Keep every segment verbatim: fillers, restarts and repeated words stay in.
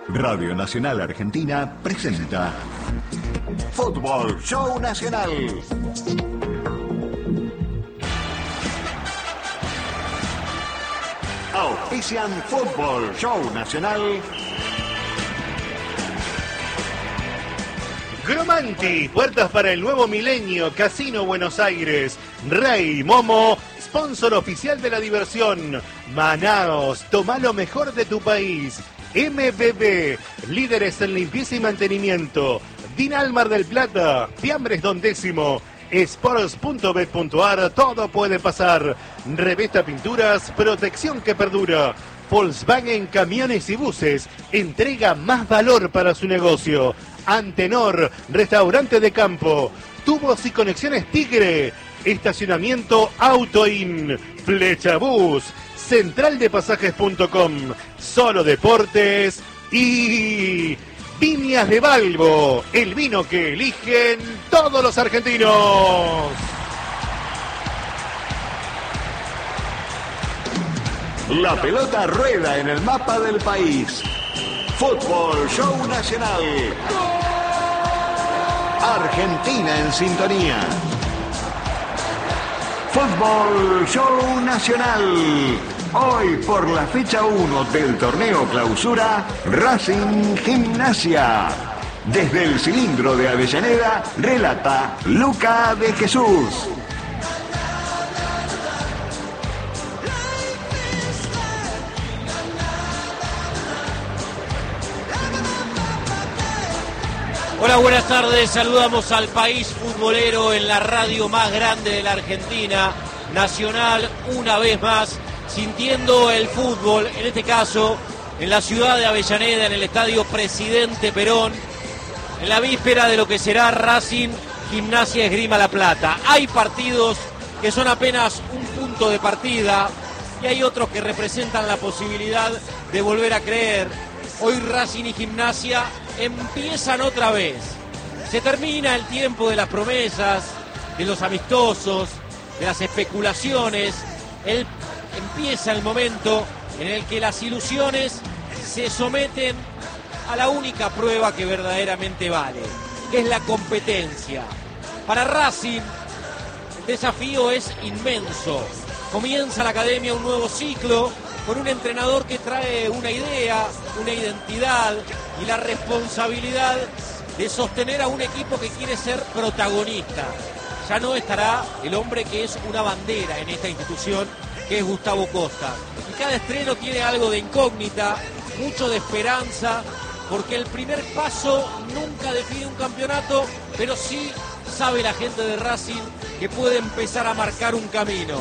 Radio Nacional Argentina presenta Fútbol Show Nacional. Auspician Fútbol Show Nacional. Gromanti, puertas para el nuevo milenio, Casino Buenos Aires, Rey Momo, sponsor oficial de la diversión, Manaos, toma lo mejor de tu país, M B B, líderes en limpieza y mantenimiento, Dinal Mar del Plata, Fiambres Don Décimo, Sports punto bet punto ar, todo puede pasar, Revesta Pinturas, protección que perdura, Volkswagen Camiones y Buses, entrega más valor para su negocio, Antenor, restaurante de campo, tubos y conexiones Tigre, estacionamiento Autoin, Flechabús, central de pasajes punto com, Solo Deportes y Viñas de Balbo, el vino que eligen todos los argentinos. La pelota rueda en el mapa del país. Fútbol Show Nacional. Argentina en sintonía. Fútbol Show Nacional. Hoy por la fecha uno del torneo Clausura, Racing Gimnasia. Desde el cilindro de Avellaneda, relata Luca de Jesús. Hola, buenas tardes. Saludamos al país futbolero en la radio más grande de la Argentina, Nacional, una vez más, sintiendo el fútbol, en este caso, en la ciudad de Avellaneda, en el estadio Presidente Perón, en la víspera de lo que será Racing Gimnasia Esgrima La Plata. Hay partidos que son apenas un punto de partida y hay otros que representan la posibilidad de volver a creer. Hoy Racing y Gimnasia empiezan otra vez. Se termina el tiempo de las promesas, de los amistosos, de las especulaciones. El, empieza el momento en el que las ilusiones se someten a la única prueba que verdaderamente vale, que es la competencia. Para Racing, el desafío es inmenso. Comienza la academia un nuevo ciclo con un entrenador que trae una idea, una identidad y la responsabilidad de sostener a un equipo que quiere ser protagonista. Ya no estará el hombre que es una bandera en esta institución, que es Gustavo Costa. Y cada estreno tiene algo de incógnita, mucho de esperanza, porque el primer paso nunca define un campeonato, pero sí sabe la gente de Racing que puede empezar a marcar un camino.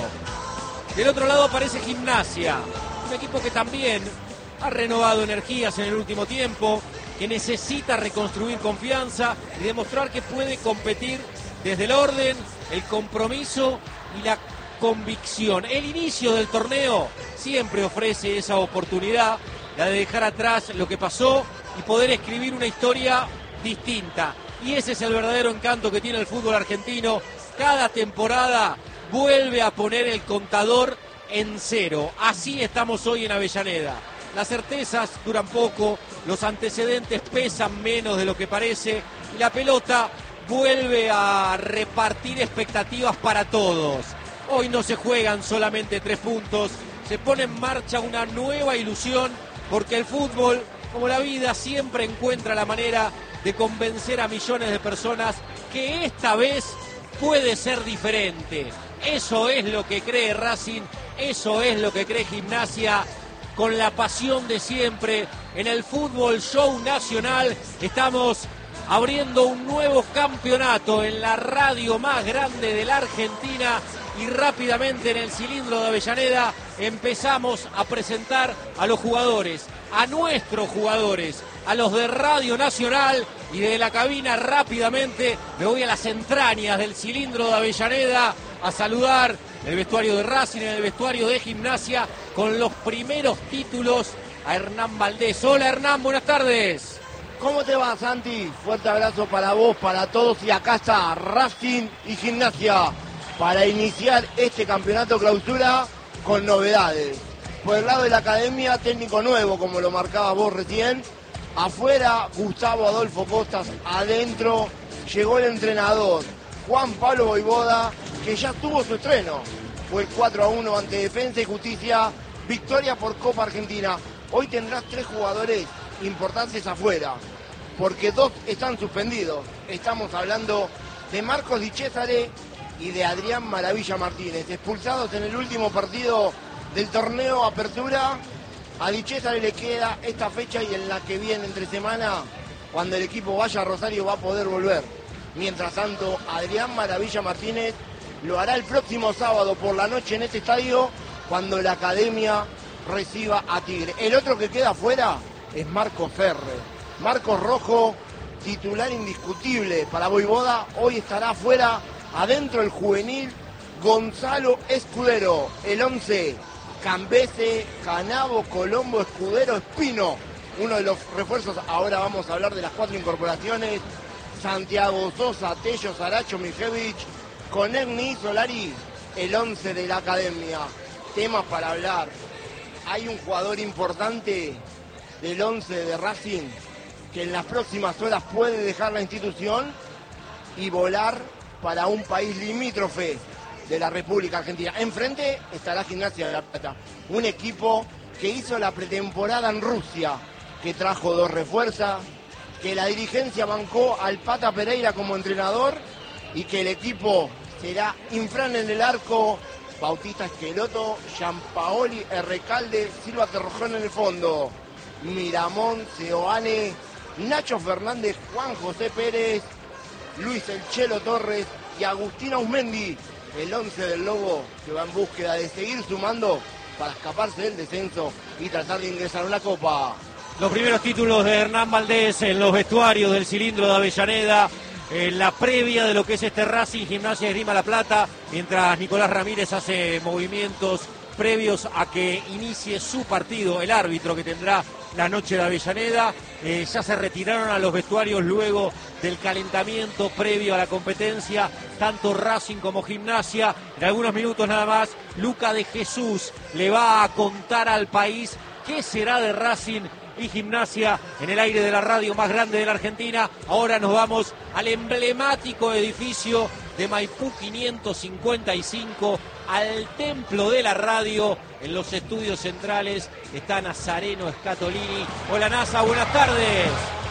Del otro lado aparece Gimnasia, un equipo que también ha renovado energías en el último tiempo, que necesita reconstruir confianza y demostrar que puede competir desde el orden, el compromiso y la convicción. El inicio del torneo siempre ofrece esa oportunidad, la de dejar atrás lo que pasó y poder escribir una historia distinta. Y ese es el verdadero encanto que tiene el fútbol argentino. Cada temporada vuelve a poner el contador en cero. Así estamos hoy en Avellaneda. Las certezas duran poco, los antecedentes pesan menos de lo que parece y la pelota vuelve a repartir expectativas para todos. Hoy no se juegan solamente tres puntos, se pone en marcha una nueva ilusión porque el fútbol, como la vida, siempre encuentra la manera de convencer a millones de personas que esta vez puede ser diferente. Eso es lo que cree Racing, eso es lo que cree Gimnasia, con la pasión de siempre. En el Fútbol Show Nacional estamos abriendo un nuevo campeonato en la radio más grande de la Argentina y rápidamente en el cilindro de Avellaneda empezamos a presentar a los jugadores, a nuestros jugadores, a los de Radio Nacional, y de la cabina rápidamente me voy a las entrañas del cilindro de Avellaneda a saludar el vestuario de Racing, en el vestuario de Gimnasia, con los primeros títulos a Hernán Valdés. Hola Hernán, buenas tardes. ¿Cómo te va, Santi? Fuerte abrazo para vos, para todos, y acá está Racing y Gimnasia para iniciar este campeonato clausura con novedades. Por el lado de la academia, técnico nuevo, como lo marcabas vos recién, Afuera, Gustavo Adolfo Costas. Adentro, llegó el entrenador, Juan Pablo Voivoda, que ya tuvo su estreno. Fue cuatro a uno ante Defensa y Justicia. Victoria por Copa Argentina. Hoy tendrás tres jugadores importantes afuera, porque dos están suspendidos. Estamos hablando de Marcos Di Cesare y de Adrián Maravilla Martínez, expulsados en el último partido del torneo Apertura. A Di Cesare le queda esta fecha y en la que viene entre semana, cuando el equipo vaya a Rosario, va a poder volver. Mientras tanto, Adrián Maravilla Martínez lo hará el próximo sábado por la noche en este estadio, cuando la Academia reciba a Tigre. El otro que queda afuera es Marcos Ferre. Marcos Rojo, titular indiscutible para Voivoda, hoy estará afuera. Adentro el juvenil Gonzalo Escudero. El once, Cambese, Canavo, Colombo, Escudero, Espino. Uno de los refuerzos. Ahora vamos a hablar de las cuatro incorporaciones. Santiago Sosa, Tello, Saracho, Mijevich, Conegni, Solari. El once de la Academia. Temas para hablar. Hay un jugador importante del once de Racing que en las próximas horas puede dejar la institución y volar para un país limítrofe de la República Argentina. Enfrente estará Gimnasia de La Plata, un equipo que hizo la pretemporada en Rusia, que trajo dos refuerzas, que la dirigencia bancó al Pata Pereira como entrenador y que el equipo será Infran en el arco, Bautista Esqueloto, Gianpaoli, Recalde, Silva Terrojón en el fondo, Miramón, Seoane, Nacho Fernández, Juan José Pérez, Luis El Chelo Torres y Agustín Ausmendi, el once del Lobo, que va en búsqueda de seguir sumando para escaparse del descenso y tratar de ingresar a una copa. Los primeros títulos de Hernán Valdés en los vestuarios del Cilindro de Avellaneda, en la previa de lo que es este Racing Gimnasia Esgrima La Plata, mientras Nicolás Ramírez hace movimientos previos a que inicie su partido, el árbitro que tendrá la noche de Avellaneda. Eh, ya se retiraron a los vestuarios luego del calentamiento previo a la competencia, tanto Racing como Gimnasia. En algunos minutos nada más, Luca de Jesús le va a contar al país qué será de Racing y Gimnasia en el aire de la radio más grande de la Argentina. Ahora nos vamos al emblemático edificio de Maipú quinientos cincuenta y cinco, al templo de la radio. En los estudios centrales está Nazareno Scatolini. Hola Nasa, buenas tardes.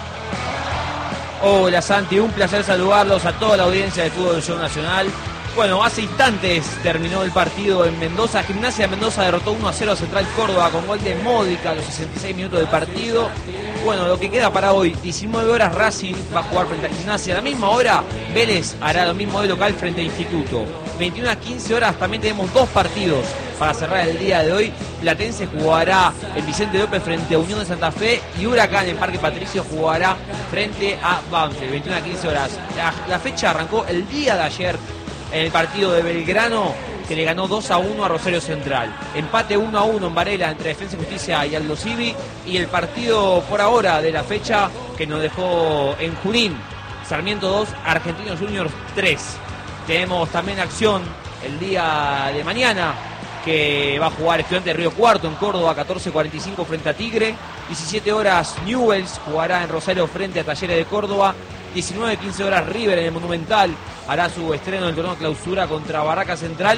Hola Santi, un placer saludarlos a toda la audiencia de Fútbol Show Nacional. Bueno, hace instantes terminó el partido en Mendoza. Gimnasia de Mendoza derrotó uno a cero a Central Córdoba con gol de Módica a los sesenta y seis minutos del partido. Bueno, lo que queda para hoy, diecinueve horas Racing va a jugar frente a Gimnasia. A la misma hora, Vélez hará lo mismo de local frente a Instituto. veintiuno a quince horas también tenemos dos partidos para cerrar el día de hoy. Platense jugará en Vicente López frente a Unión de Santa Fe y Huracán en Parque Patricio jugará frente a Banfield. veintiuno a quince horas. La, la fecha arrancó el día de ayer en el partido de Belgrano, que le ganó dos a uno a Rosario Central. Empate uno a uno en Varela entre Defensa y Justicia y Aldo Civi. Y el partido por ahora de la fecha que nos dejó en Junín, Sarmiento dos, Argentinos Juniors tres. Tenemos también acción el día de mañana, que va a jugar Estudiantes de Río Cuarto en Córdoba, catorce cuarenta y cinco frente a Tigre. diecisiete horas Newell's jugará en Rosario frente a Talleres de Córdoba. diecinueve a quince horas River en el Monumental hará su estreno del torneo Clausura contra Barraca Central.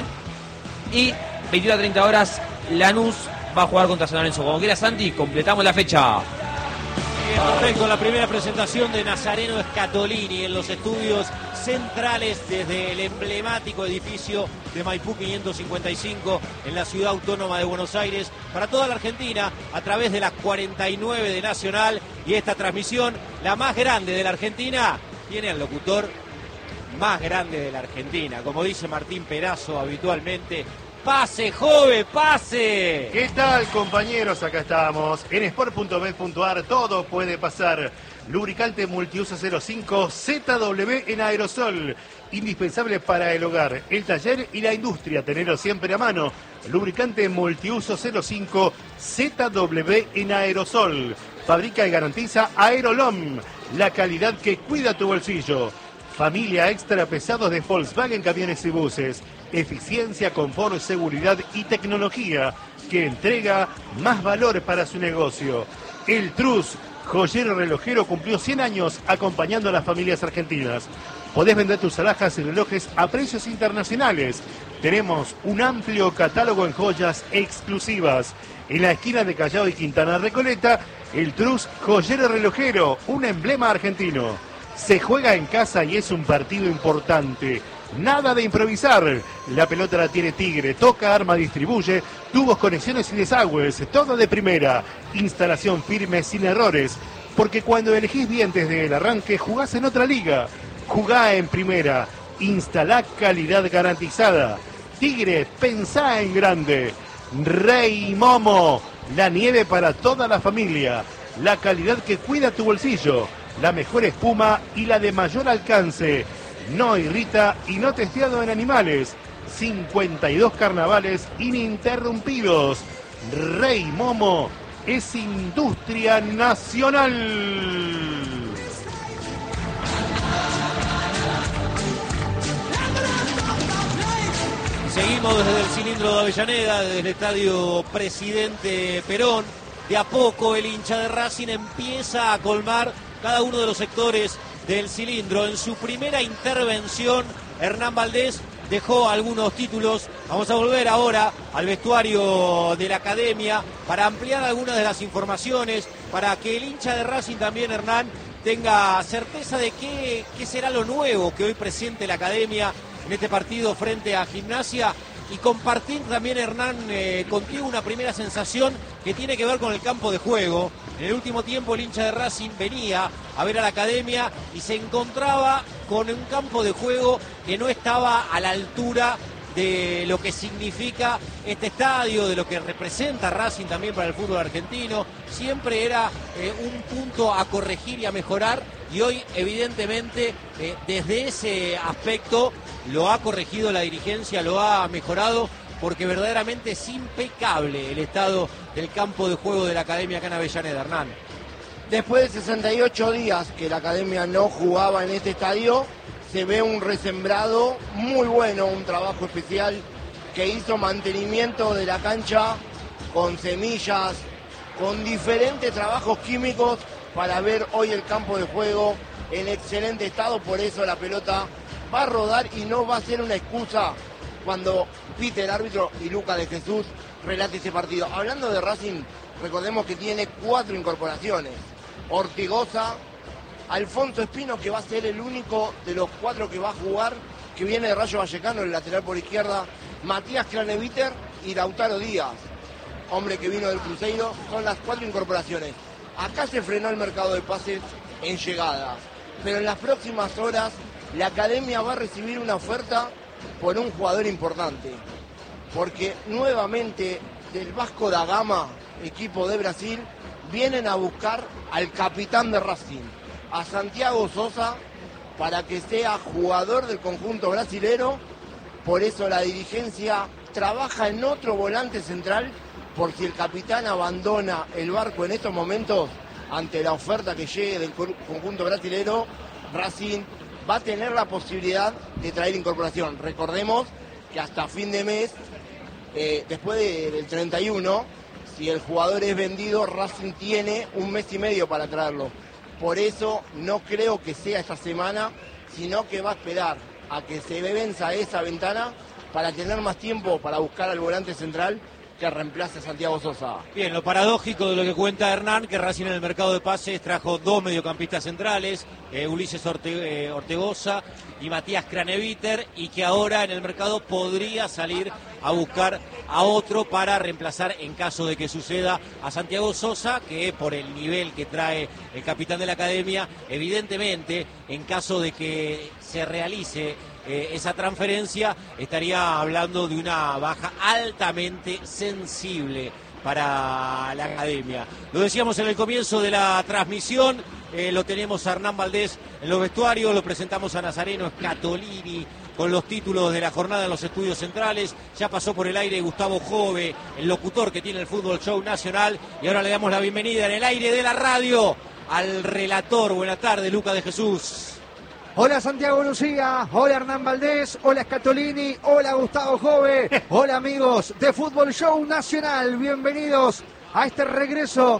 Y veintiuna a treinta horas Lanús va a jugar contra San Lorenzo. Como quiera Santi, completamos la fecha. Perfecto, la primera presentación de Nazareno Scatolini en los estudios centrales desde el emblemático edificio de Maipú quinientos cincuenta y cinco en la ciudad autónoma de Buenos Aires, para toda la Argentina a través de las cuarenta y nueve de Nacional. Y esta transmisión, la más grande de la Argentina, tiene al locutor más grande de la Argentina, como dice Martín Perazo habitualmente. ¡Pase, joven, pase! ¿Qué tal, compañeros? Acá estamos en sport punto bet punto ar. Todo puede pasar. Lubricante multiuso cero cinco Z W en aerosol, indispensable para el hogar, el taller y la industria. Tenerlo siempre a mano. Lubricante multiuso cero cinco Z W en aerosol. Fabrica y garantiza Aerolom, la calidad que cuida tu bolsillo. Familia extra pesados de Volkswagen Camiones y Buses. Eficiencia, confort, seguridad y tecnología que entrega más valor para su negocio. El Trus, joyero relojero, cumplió cien años acompañando a las familias argentinas. Podés vender tus alhajas y relojes a precios internacionales. Tenemos un amplio catálogo en joyas exclusivas. En la esquina de Callao y Quintana Recoleta, el Trus Joyero Relojero, un emblema argentino. Se juega en casa y es un partido importante. Nada de improvisar. La pelota la tiene Tigre, toca, arma, distribuye, tubos, conexiones y desagües, todo de primera. Instalación firme, sin errores. Porque cuando elegís bien desde el arranque, jugás en otra liga. Jugá en primera. Instalá calidad garantizada. Tigre, pensá en grande. Rey Momo, la nieve para toda la familia. La calidad que cuida tu bolsillo. La mejor espuma y la de mayor alcance. No irrita y no testeado en animales. cincuenta y dos carnavales ininterrumpidos. Rey Momo es industria nacional. Seguimos desde el cilindro de Avellaneda, desde el estadio Presidente Perón. De a poco el hincha de Racing empieza a colmar cada uno de los sectores del cilindro. En su primera intervención, Hernán Valdés dejó algunos títulos. Vamos a volver ahora al vestuario de la academia para ampliar algunas de las informaciones, para que el hincha de Racing también, Hernán, tenga certeza de qué, qué será lo nuevo que hoy presente la academia en este partido frente a Gimnasia, y compartir también, Hernán, eh, contigo una primera sensación que tiene que ver con el campo de juego. En el último tiempo el hincha de Racing venía a ver a la academia y se encontraba con un campo de juego que no estaba a la altura de lo que significa este estadio, de lo que representa Racing también para el fútbol argentino. Siempre era eh, un punto a corregir y a mejorar, y hoy evidentemente eh, desde ese aspecto lo ha corregido la dirigencia, lo ha mejorado, porque verdaderamente es impecable el estado del campo de juego de la academia acá en Avellaneda, Hernán. Después de sesenta y ocho días que la academia no jugaba en este estadio, se ve un resembrado muy bueno, un trabajo especial que hizo mantenimiento de la cancha con semillas, con diferentes trabajos químicos para ver hoy el campo de juego en excelente estado. Por eso la pelota va a rodar y no va a ser una excusa cuando pite el árbitro y Lucas de Jesús relate ese partido. Hablando de Racing, recordemos que tiene cuatro incorporaciones. Ortigosa, Alfonso Espino, que va a ser el único de los cuatro que va a jugar, que viene de Rayo Vallecano, el lateral por izquierda, Matías Craneviter y Lautaro Díaz, hombre que vino del Cruzeiro. Son las cuatro incorporaciones. Acá se frenó el mercado de pases en llegadas, pero en las próximas horas la academia va a recibir una oferta por un jugador importante, porque nuevamente del Vasco da Gama, equipo de Brasil, vienen a buscar al capitán de Racing, a Santiago Sosa, para que sea jugador del conjunto brasilero. Por eso la dirigencia trabaja en otro volante central, por si el capitán abandona el barco en estos momentos ante la oferta que llegue del conjunto brasilero. Racing va a tener la posibilidad de traer incorporación. Recordemos que hasta fin de mes, eh, después de, del treinta y uno, si el jugador es vendido, Racing tiene un mes y medio para traerlo. Por eso no creo que sea esta semana, sino que va a esperar a que se venza esa ventana para tener más tiempo para buscar al volante central que reemplace a Santiago Sosa. Bien, lo paradójico de lo que cuenta Hernán, que Racing en el mercado de pases trajo dos mediocampistas centrales, eh, Ulises Orte, eh, Ortegoza y Matías Craneviter, y que ahora en el mercado podría salir a buscar a otro para reemplazar, en caso de que suceda, a Santiago Sosa, que por el nivel que trae el capitán de la academia, evidentemente, en caso de que se realice Eh, esa transferencia, estaría hablando de una baja altamente sensible para la academia. Lo decíamos en el comienzo de la transmisión, eh, lo tenemos a Hernán Valdés en los vestuarios, lo presentamos a Nazareno Scatolini con los títulos de la jornada en los estudios centrales. Ya pasó por el aire Gustavo Jove, el locutor que tiene el Fútbol Show Nacional, y ahora le damos la bienvenida en el aire de la radio al relator. Buenas tardes, Lucas de Jesús. Hola Santiago Lucía, hola Hernán Valdés, hola Scatolini, hola Gustavo Jove, hola amigos de Fútbol Show Nacional, bienvenidos a este regreso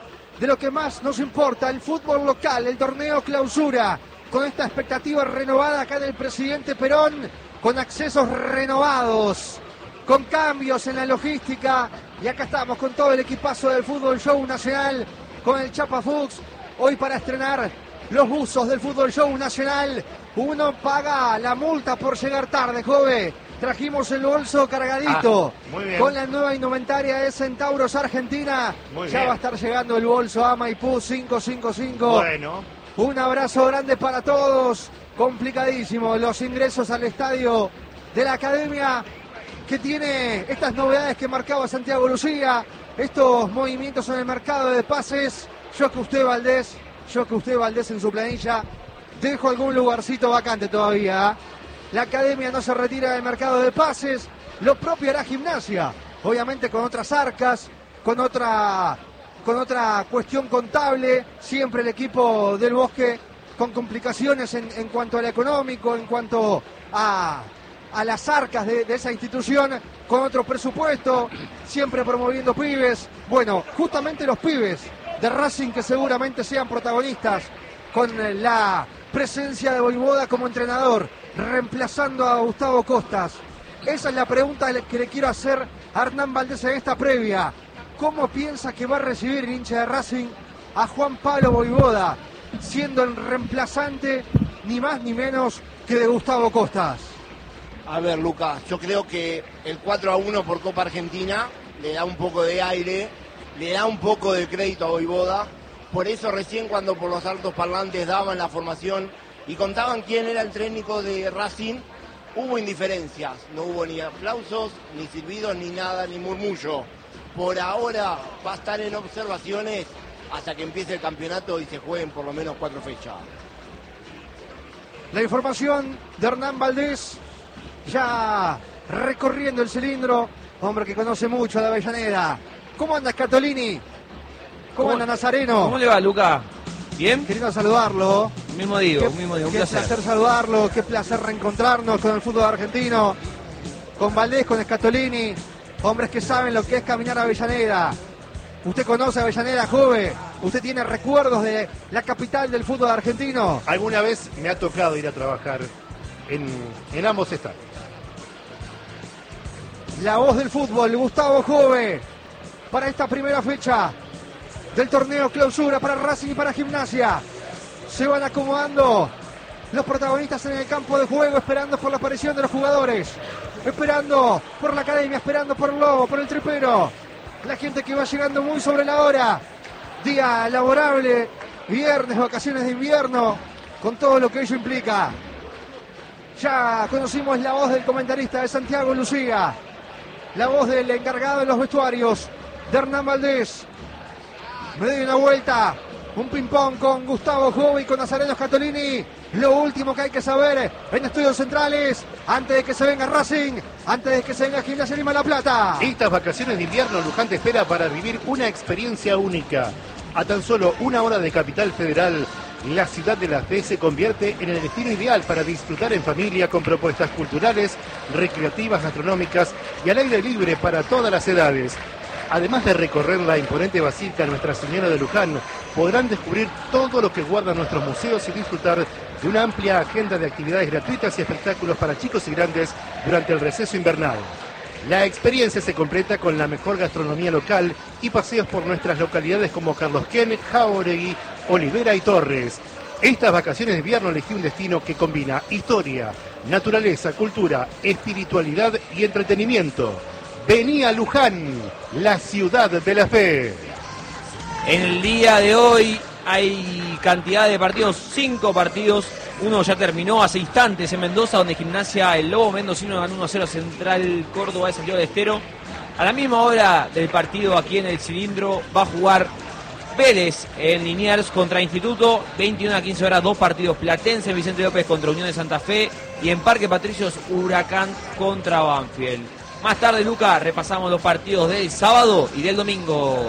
de lo que más nos importa, el fútbol local, el torneo clausura, con esta expectativa renovada acá del presidente Perón, con accesos renovados, con cambios en la logística, y acá estamos con todo el equipazo del Fútbol Show Nacional, con el Chapa Fuchs, hoy para estrenar los buzos del Fútbol Show Nacional. Uno paga la multa por llegar tarde, joven. Trajimos el bolso cargadito, ah, muy bien. Con la nueva indumentaria de Centauros Argentina. Muy ya bien. va a estar llegando el bolso a Maipú cinco cinco cinco. Bueno. Un abrazo grande para todos. Complicadísimo los ingresos al estadio de la Academia, que tiene estas novedades que marcaba Santiago Lucía, estos movimientos en el mercado de pases. Yo que usted Valdés, yo que usted Valdés en su planilla, dejo algún lugarcito vacante todavía, ¿eh? La Academia no se retira del mercado de pases, lo propio hará Gimnasia, obviamente con otras arcas, con otra, con otra cuestión contable, siempre el equipo del Bosque con complicaciones en, en cuanto al económico, en cuanto a, a las arcas de, de esa institución, con otro presupuesto, siempre promoviendo pibes. Bueno, justamente los pibes de Racing que seguramente sean protagonistas con la presencia de Voivoda como entrenador, reemplazando a Gustavo Costas. Esa es la pregunta que le quiero hacer a Hernán Valdés en esta previa. ¿Cómo piensa que va a recibir el hincha de Racing a Juan Pablo Voivoda, siendo el reemplazante ni más ni menos que de Gustavo Costas? A ver, Lucas, yo creo que el cuatro a uno por Copa Argentina le da un poco de aire, le da un poco de crédito a Voivoda. Por eso recién cuando por los altos parlantes daban la formación y contaban quién era el técnico de Racing, hubo indiferencias, no hubo ni aplausos, ni silbidos, ni nada, ni murmullo. Por ahora va a estar en observaciones hasta que empiece el campeonato y se jueguen por lo menos cuatro fechas. La información de Hernán Valdés, ya recorriendo el cilindro, hombre que conoce mucho a la Avellaneda. ¿Cómo anda Scatolini? ¿Cómo, ¿Cómo anda Nazareno? ¿Cómo le va, Luca? ¿Bien? Queriendo saludarlo. Mismo digo, qué, mismo digo, un qué placer. placer saludarlo, qué placer reencontrarnos con el fútbol argentino, con Valdés, con Scatolini, hombres que saben lo que es caminar a Avellaneda. Usted conoce Avellaneda, joven, usted tiene recuerdos de la capital del fútbol argentino. Alguna vez me ha tocado ir a trabajar en, en ambos estados. La voz del fútbol, Gustavo Jove, para esta primera fecha del torneo clausura para Racing y para Gimnasia. Se van acomodando los protagonistas en el campo de juego, esperando por la aparición de los jugadores, esperando por la Academia, esperando por el Lobo, por el Tripero. La gente que va llegando muy sobre la hora. Día laborable, viernes, vacaciones de invierno, con todo lo que ello implica. Ya conocimos la voz del comentarista de Santiago Lucía, la voz del encargado de los vestuarios, de Hernán Valdés. Me doy una vuelta, un ping-pong con Gustavo Jove y con Nazareno Scatolini. Lo último que hay que saber en Estudios Centrales, antes de que se venga Racing, antes de que se venga Gimnasia Lima La Plata. Estas vacaciones de invierno, Luján te espera para vivir una experiencia única. A tan solo una hora de Capital Federal, la ciudad de la fe se convierte en el destino ideal para disfrutar en familia con propuestas culturales, recreativas, gastronómicas y al aire libre para todas las edades. Además de recorrer la imponente Basílica Nuestra Señora de Luján, podrán descubrir todo lo que guardan nuestros museos y disfrutar de una amplia agenda de actividades gratuitas y espectáculos para chicos y grandes durante el receso invernal. La experiencia se completa con la mejor gastronomía local y paseos por nuestras localidades como Carlos Ken, Jauregui, Olivera y Torres. Estas vacaciones de invierno elegí un destino que combina historia, naturaleza, cultura, espiritualidad y entretenimiento. Vení a Luján, la ciudad de la fe. En el día de hoy hay cantidad de partidos, cinco partidos. Uno ya terminó hace instantes en Mendoza, donde Gimnasia, el Lobo mendocino, ganó uno a cero Central Córdoba de Santiago del Estero. A la misma hora del partido aquí en el cilindro va a jugar Vélez en Liniers contra Instituto, veintiuna a quince horas, dos partidos. Platense, Vicente López contra Unión de Santa Fe, y en Parque Patricios, Huracán contra Banfield. Más tarde, Luca, repasamos los partidos del sábado y del domingo.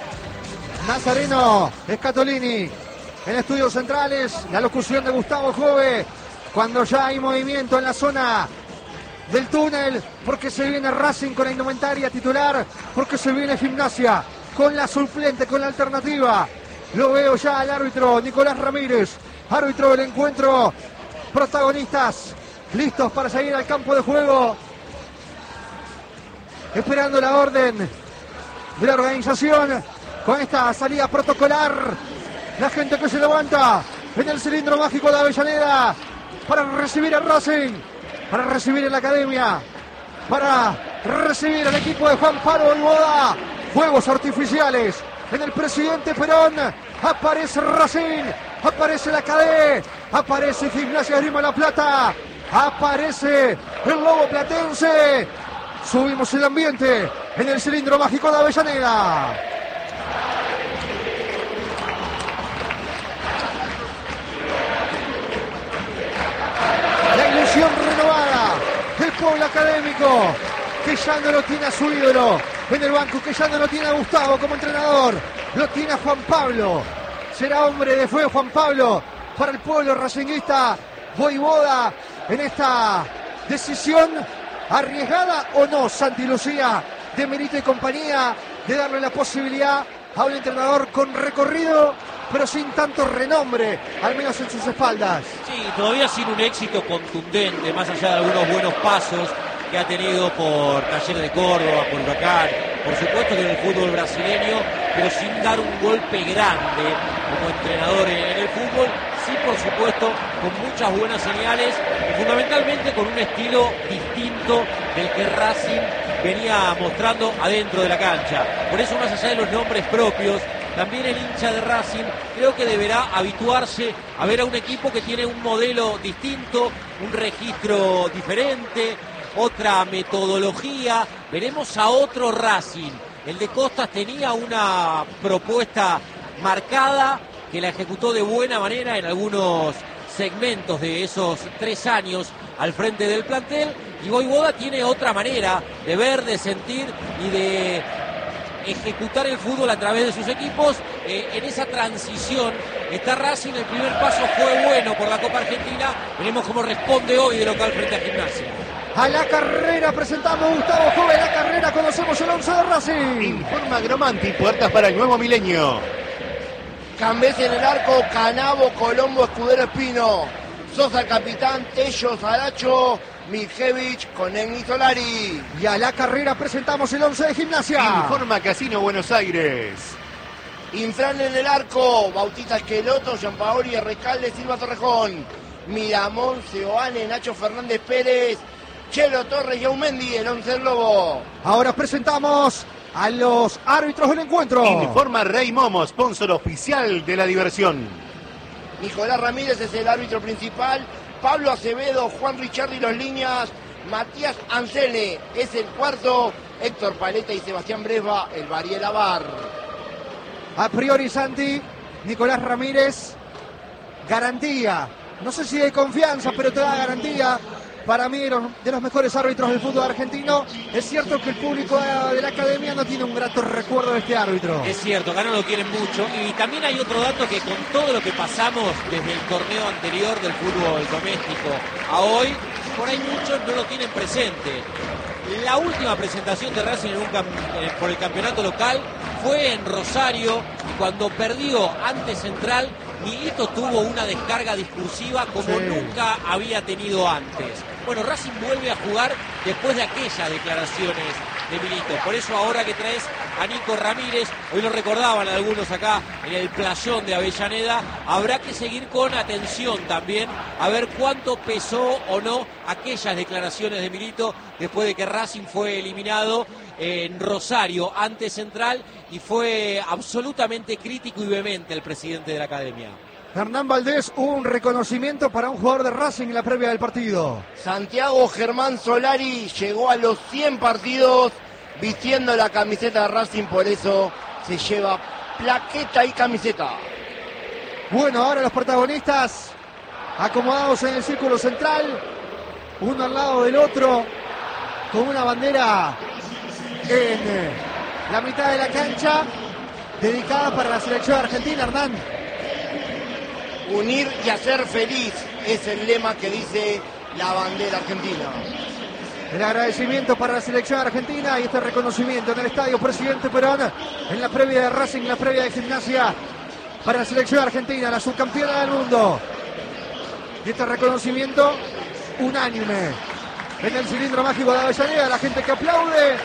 Nazareno Scatolini en Estudios Centrales, la locución de Gustavo Jove, cuando ya hay movimiento en la zona del túnel, porque se viene Racing con la indumentaria titular, porque se viene Gimnasia con la suplente, con la alternativa, Lo veo ya al árbitro Nicolás Ramírez, árbitro del encuentro. Protagonistas listos para salir al campo de juego, esperando la orden de la organización con esta salida protocolar. La gente que se levanta en el cilindro mágico de Avellaneda para recibir a Racing, para recibir a la academia, para recibir al equipo de Juan Pablo Voivoda. Fuegos artificiales en el Presidente Perón. Aparece Racing, aparece la Cadé, aparece Gimnasia de Grima La Plata, aparece el Lobo Platense. Subimos el ambiente en el cilindro mágico de Avellaneda. La ilusión renovada del pueblo académico, que ya no lo tiene a su ídolo en el banco, que ya no lo tiene a Gustavo como entrenador, lo tiene a Juan Pablo. Será hombre de fuego Juan Pablo para el pueblo racinguista. Voivoda en esta decisión arriesgada o no, Santi Lucía, de Milito y compañía, de darle la posibilidad a un entrenador con recorrido pero sin tanto renombre, al menos en sus espaldas. Sí, todavía sin un éxito contundente, más allá de algunos buenos pasos que ha tenido por Talleres de Córdoba, por Huracán, por supuesto que en el fútbol brasileño, pero sin dar un golpe grande como entrenador en, en el fútbol. Sí, por supuesto, con muchas buenas señales y fundamentalmente con un estilo distinto del que Racing venía mostrando adentro de la cancha. Por eso, más allá de los nombres propios, también el hincha de Racing creo que deberá habituarse a ver a un equipo que tiene un modelo distinto, un registro diferente, otra metodología. Veremos a otro Racing. El de Costas tenía una propuesta marcada que la ejecutó de buena manera en algunos segmentos de esos tres años al frente del plantel, y Voivoda tiene otra manera de ver, de sentir y de ejecutar el fútbol a través de sus equipos. Eh, en esa transición está Racing. El primer paso fue bueno por la Copa Argentina. Veremos cómo responde hoy de local frente a Gimnasia. A la carrera presentamos Gustavo Joven. A la carrera conocemos el once de Racing. Informa Gromanti, puertas para el nuevo milenio. Cambés en el arco, Canavo, Colombo, Escudero, Espino. Sosa, capitán, Tello, Saracho, Mijevich, Conegni, Solari. Y a la carrera presentamos el once de Gimnasia. Informa Casino Buenos Aires. Infran en el arco, Bautista Esqueloto, Gianpaoli, Recalde, Silva Torrejón. Miramón, Seoane, Nacho Fernández Pérez, Chelo Torres y Aumendi, el once del Lobo. Ahora presentamos a los árbitros del encuentro. Informa Rey Momo, sponsor oficial de la diversión. Nicolás Ramírez es el árbitro principal, Pablo Acevedo, Juan Ricciardi los líneas, Matías Ancele es el cuarto, Héctor Paleta y Sebastián Bresva el Bariela Bar. A priori, Santi, Nicolás Ramírez, garantía, no sé si de confianza, pero te da garantía. Para mí, de los mejores árbitros del fútbol argentino. Es cierto que el público de la academia no tiene un grato recuerdo de este árbitro. Es cierto, acá no lo quieren mucho. Y también hay otro dato, que con todo lo que pasamos desde el torneo anterior del fútbol doméstico a hoy, por ahí muchos no lo tienen presente. La última presentación de Racing en un cam- por el campeonato local fue en Rosario, y cuando perdió ante Central, Milito tuvo una descarga discursiva como sí. nunca había tenido antes. Bueno, Racing vuelve a jugar después de aquellas declaraciones de Milito. Por eso ahora que traes a Nico Ramírez, hoy lo recordaban algunos acá en el playón de Avellaneda, habrá que seguir con atención también a ver cuánto pesó o no aquellas declaraciones de Milito después de que Racing fue eliminado en Rosario ante Central, y fue absolutamente crítico y vehemente el presidente de la academia. Hernán Valdés, hubo un reconocimiento para un jugador de Racing en la previa del partido. Santiago Germán Solari llegó a los cien partidos vistiendo la camiseta de Racing, por eso se lleva plaqueta y camiseta. Bueno, ahora los protagonistas acomodados en el círculo central, uno al lado del otro, con una bandera en la mitad de la cancha, dedicada para la selección argentina. Hernán. Unir y hacer feliz es el lema que dice la bandera argentina. El agradecimiento para la selección argentina y este reconocimiento en el estadio Presidente Perón, en la previa de Racing, en la previa de Gimnasia. para la selección argentina, la subcampeona del mundo. Y este reconocimiento unánime en el cilindro mágico de Avellaneda, la gente que aplaude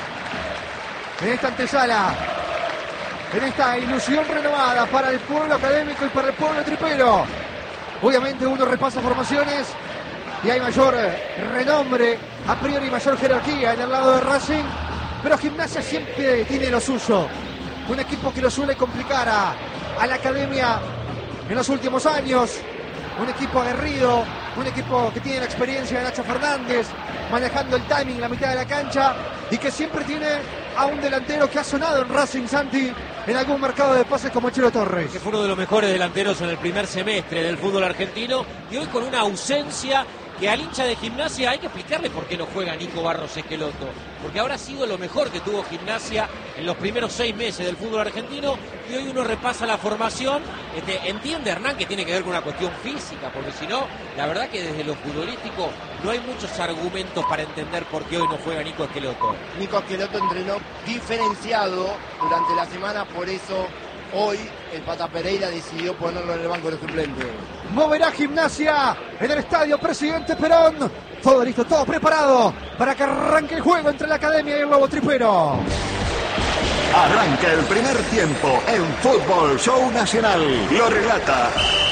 en esta antesala, en esta ilusión renovada para el pueblo académico y para el pueblo tripero. Obviamente uno repasa formaciones y hay mayor renombre, a priori mayor jerarquía en el lado de Racing, pero Gimnasia siempre tiene lo suyo. Un equipo que lo suele complicar a, a la academia en los últimos años. Un equipo aguerrido, un equipo que tiene la experiencia de Nacho Fernández, manejando el timing en la mitad de la cancha y que siempre tiene a un delantero que ha sonado en Racing, Santi, en algún mercado de pases como Chelo Torres. Que fue uno de los mejores delanteros en el primer semestre del fútbol argentino y hoy con una ausencia que al hincha de Gimnasia hay que explicarle por qué no juega Nico Barros Esqueloto, porque habrá sido lo mejor que tuvo Gimnasia en los primeros seis meses del fútbol argentino y hoy uno repasa la formación. Este, entiende Hernán que tiene que ver con una cuestión física, porque si no, la verdad que desde lo futbolístico no hay muchos argumentos para entender por qué hoy no juega Nico Esqueloto. Nico Esqueloto entrenó diferenciado durante la semana, por eso hoy el Pata Pereira decidió ponerlo en el banco de suplentes. Moverá Gimnasia en el estadio Presidente Perón. Todo listo, todo preparado para que arranque el juego entre la academia y el Lobo Tripero. Arranca el primer tiempo en Fútbol Show Nacional. Lo relata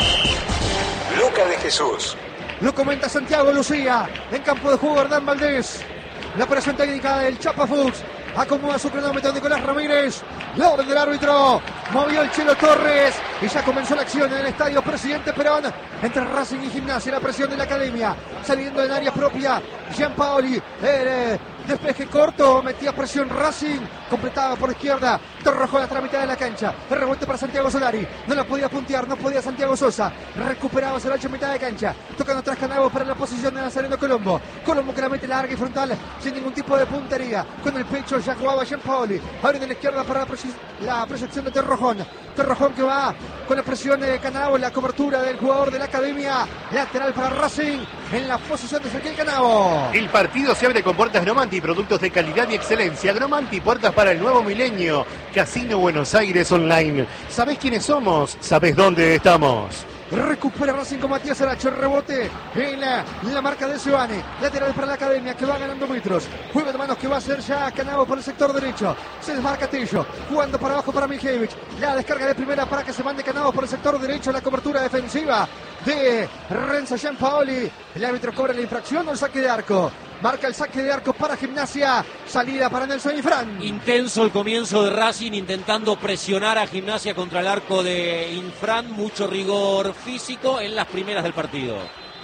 Luca de Jesús. Lo comenta Santiago Lucía. En campo de juego Hernán Valdés. La presión técnica del Chapa Fuchs. Acomoda su cronómetro Nicolás Ramírez. La orden del árbitro. Movió el Chelo Torres. Y ya comenzó la acción en el estadio Presidente Perón. Entre Racing y Gimnasia. La presión de la academia. Saliendo en área propia. Gianpaoli. El despeje corto. Metía presión Racing. Completaba por izquierda. Torrojó la mitad de la cancha. El revuelto para Santiago Solari. No la podía puntear. No podía Santiago Sosa. Recuperaba Solacho en mitad de cancha. Tocando atrás Canavo para la posición de Nazareno Colombo. Colombo que la mete larga y frontal. Sin ningún tipo de puntería. Con el pecho ya jugaba Gianpaoli. Ahora en la izquierda para la, proye la proyección de Torrojón. Torrojón que va con la presión de Canavo. La cobertura del jugador de la academia. Lateral para Racing. En la posición de Ezequiel Canavo. El partido se abre con puertas Gromanti, productos de calidad y excelencia. Gromanti, puertas para el nuevo milenio. Casino Buenos Aires Online. ¿Sabés quiénes somos? ¿Sabés dónde estamos? Recupera Racing con Matías Aracho, el rebote en la, la marca de Sebane, lateral para la academia que va ganando metros, juego de manos que va a hacer ya Canavo por el sector derecho, se desmarca Tello, jugando para abajo para Miljevich, la descarga de primera para que se mande Canavo por el sector derecho, la cobertura defensiva de Renzo Gianpaoli, el árbitro cobra la infracción o el saque de arco. Marca el saque de arco para Gimnasia. Salida para Nelson Infran. Intenso el comienzo de Racing intentando presionar a Gimnasia contra el arco de Infran. Mucho rigor físico en las primeras del partido.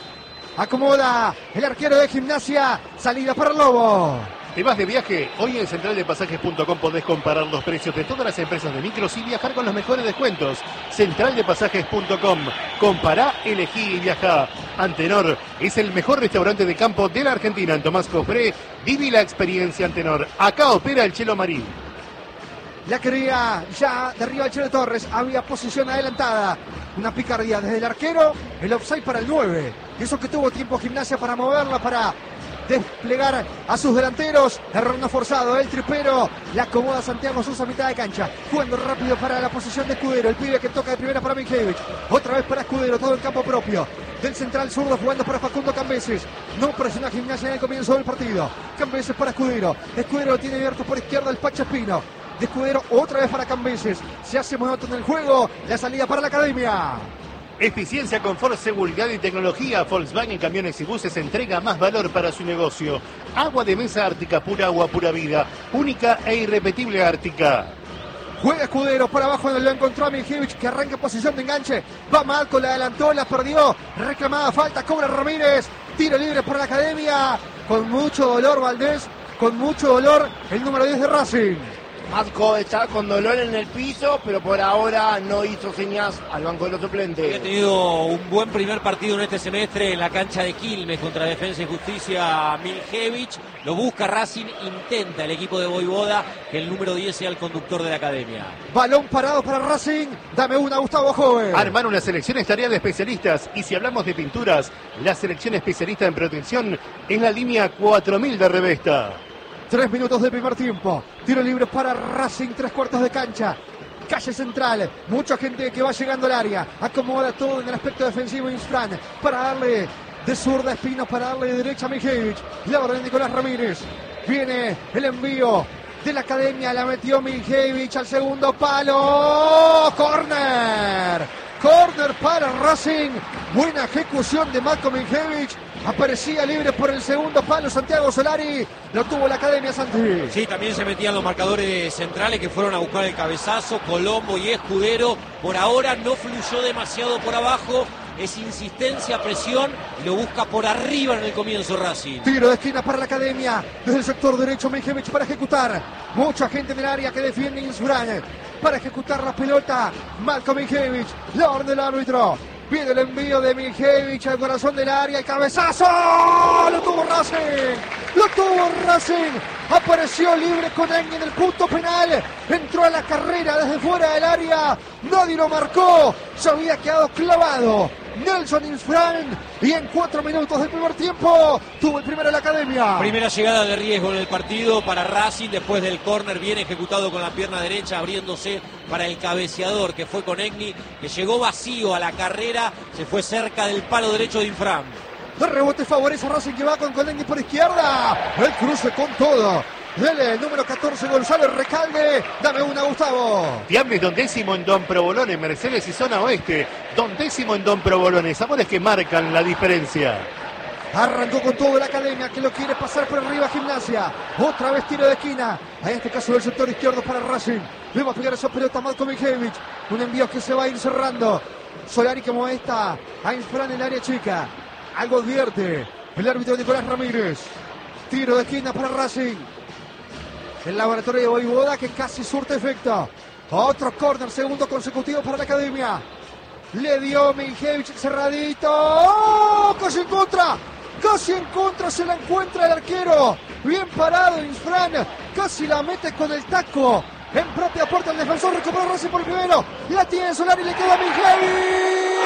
Acomoda el arquero de Gimnasia. Salida para el Lobo. ¿Te vas de viaje? Hoy en central de pasajes punto com podés comparar los precios de todas las empresas de micros y viajar con los mejores descuentos. central de pasajes punto com. Compará, elegí y viajá. Antenor es el mejor restaurante de campo de la Argentina. En Tomás Cofré, viví la experiencia Antenor. Acá opera el Chelo Marín. La quería ya de arriba el Chelo Torres. Había posición adelantada. Una picardía desde el arquero. El offside para el nueve. Eso que tuvo tiempo Gimnasia para moverla, para desplegar a sus delanteros. Error no forzado, el tripero la acomoda Santiago Sosa a mitad de cancha, jugando rápido para la posición de Escudero, el pibe que toca de primera para Miljevich, otra vez para Escudero, todo en campo propio del central zurdo, jugando para Facundo Cambeses. No presiona Gimnasia en el comienzo del partido. Cambeses para Escudero, Escudero tiene abierto por izquierda el Pacha Espino, de Escudero otra vez para Cambeses, se hace monótono el juego, la salida para la academia. Eficiencia, confort, seguridad y tecnología. Volkswagen Camiones y Buses entrega más valor para su negocio. Agua de mesa Ártica, pura agua, pura vida. Única e irrepetible Ártica. Juega Escudero por abajo, lo encontró a Miljevich, que arranca en posición de enganche. Va Malco, la adelantó, la perdió. Reclamada falta, cobra Ramírez. Tiro libre por la academia. Con mucho dolor Valdés, con mucho dolor el número diez de Racing. Marco está con dolor en el piso, pero por ahora no hizo señas al banco de los suplentes. Había tenido un buen primer partido en este semestre en la cancha de Quilmes contra Defensa y Justicia Miljevich. Lo busca Racing, intenta el equipo de Voivoda que el número diez sea el conductor de la academia. Balón parado para Racing. Dame una, Gustavo Joven. Armar una selección es tarea de especialistas. Y si hablamos de pinturas, la selección especialista en protección es la línea cuatro mil de Revesta. Tres minutos de primer tiempo. Tiro libre para Racing, tres cuartos de cancha. calle central, mucha gente que va llegando al área, acomoda todo en el aspecto defensivo Insfran, para darle de zurda Espinos, para darle de derecha a Mijevic, la orden de Nicolás Ramírez, viene el envío de la academia, la metió Mijevic al segundo palo, córner, córner para Racing, buena ejecución de Matko Mijevic, aparecía libre por el segundo palo Santiago Solari, lo tuvo la academia Santi. Sí, también se metían los marcadores centrales que fueron a buscar el cabezazo, Colombo y Escudero, por ahora no fluyó demasiado por abajo, es insistencia, presión, y lo busca por arriba en el comienzo Racing. Tiro de esquina para la academia, desde el sector derecho Mijevic para ejecutar, mucha gente en el área que defiende Insfran, para ejecutar la pelota, Matko Mijevic, la orden del árbitro. Viene el envío de Mijevic al corazón del área, el cabezazo, lo tuvo Racing, lo tuvo Racing, apareció libre con Egni en el punto penal, entró a la carrera desde fuera del área, nadie lo marcó, se había quedado clavado Nelson Insfran, y en cuatro minutos del primer tiempo tuvo el primero de la academia. Primera llegada de riesgo en el partido para Racing, después del córner bien ejecutado con la pierna derecha, abriéndose para el cabeceador que fue con Egni, que llegó vacío a la carrera, se fue cerca del palo derecho de Insfran. El rebote favorece a Racing, que va con Egni por izquierda, el cruce con todo. El número catorce, Gonzalo Recalde. Dame una, Gustavo. Fiambre Don Décimo en Don Provolone, Mercedes y Zona Oeste. Don Décimo en Don Provolone. Sabores que marcan la diferencia. Arrancó con todo la academia, que lo quiere pasar por arriba Gimnasia. Otra vez tiro de esquina. En este caso del sector izquierdo para Racing. Le va a pegar esa pelota a Matko Mijevic. Un envío que se va a ir cerrando. Solari que molesta a Insfran en el área chica. Algo advierte el árbitro Nicolás Ramírez. Tiro de esquina para Racing. El laboratorio de Voivoda que casi surte efecto. Otro córner, segundo consecutivo para la academia. Le dio Mijevic cerradito. ¡Oh! Casi en contra. Casi en contra se la encuentra el arquero. Bien parado Insfran. Casi la mete con el taco. En propia puerta el defensor recupera Racing por el primero. La tiene Solari y le queda a Mijevic.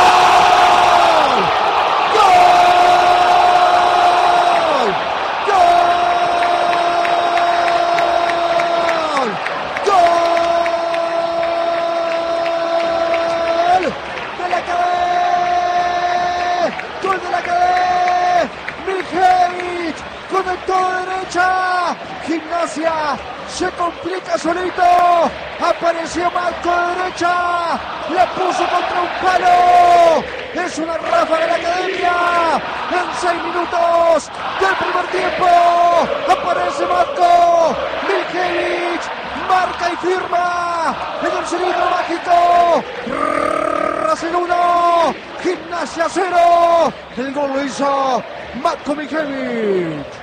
¡Gol! ¡Gol! Derecha, Gimnasia se complica solito, apareció Matko de derecha, la puso contra un palo, es una ráfaga de la academia, en seis minutos del primer tiempo, aparece Matko, Mijevic, marca y firma, en el cilindro mágico, Racing uno, Gimnasia cero, el gol lo hizo Matko Mijevic.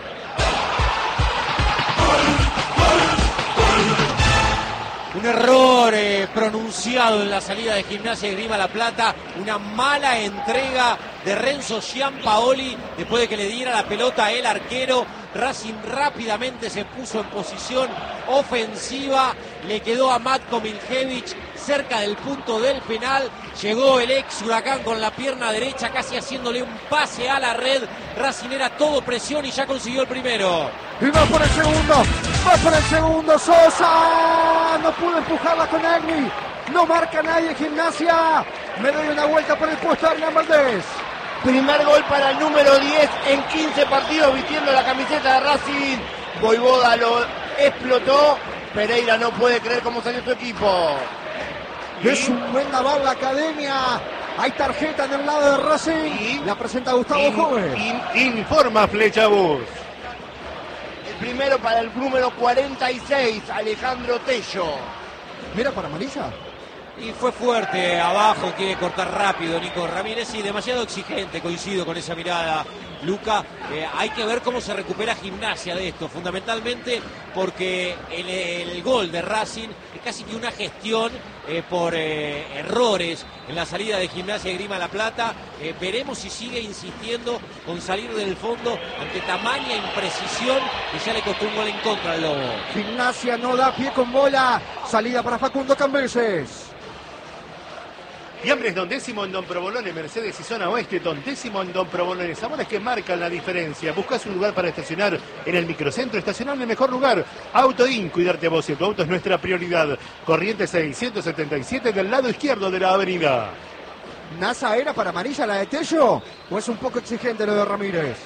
Un error eh, pronunciado en la salida de Gimnasia y Esgrima La Plata, una mala entrega de Renzo Giampaoli después de que le diera la pelota el arquero. Racing rápidamente se puso en posición ofensiva, le quedó a Matko Mijevic cerca del punto del penal, llegó el ex Huracán con la pierna derecha casi haciéndole un pase a la red. Racing era todo presión y ya consiguió el primero. Y va por el segundo, va por el segundo Sosa, no pudo empujarla con Egni, no marca nadie Gimnasia, me doy una vuelta por el puesto de Hernán Valdés. Primer gol para el número diez en quince partidos vistiendo la camiseta de Racing. Voivoda lo explotó, Pereira no puede creer cómo salió su equipo. Y es un buen naval la academia. Hay tarjeta en el lado de Racing. Y la presenta Gustavo in, Joven. In, informa Flechabús. El primero para el número cuarenta y seis, Alejandro Tello. Mira para amarilla. Y fue fuerte abajo, quiere cortar rápido Nico Ramírez y demasiado exigente, coincido con esa mirada, Luca. Eh, hay que ver cómo se recupera Gimnasia de esto, fundamentalmente porque el, el gol de Racing es casi que una gestión eh, por eh, errores en la salida de Gimnasia y Esgrima La Plata. Eh, veremos si sigue insistiendo con salir del fondo ante tamaña imprecisión que ya le costó un gol en contra al Lobo. Gimnasia no da pie con bola, salida para Facundo Cambeses. Fiambres Don Décimo en Don Provolone, Mercedes y Zona Oeste, Don Décimo en Don Provolone. Sabores que marcan la diferencia. Buscas un lugar para estacionar en el microcentro, estacionar en el mejor lugar. Autoin, cuidarte vos y tu auto es nuestra prioridad. Corrientes seiscientos setenta y siete del lado izquierdo de la avenida. ¿NASA era para amarilla la de Tello o es un poco exigente lo de Ramírez?